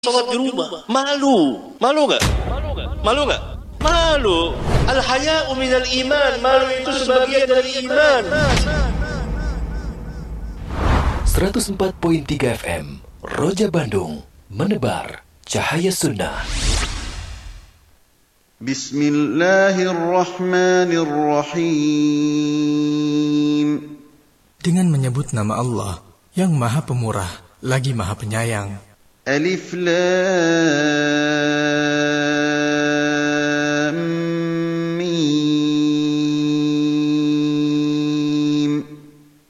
sholat di rumah. Malu gak? Malu. Al-haya'u minal iman. Malu itu sebagian dari iman. 104.3 FM Roja Bandung, menebar cahaya sunnah. Bismillahirrahmanirrahim. Dengan menyebut nama Allah yang Maha Pemurah lagi Maha Penyayang. Alif Lam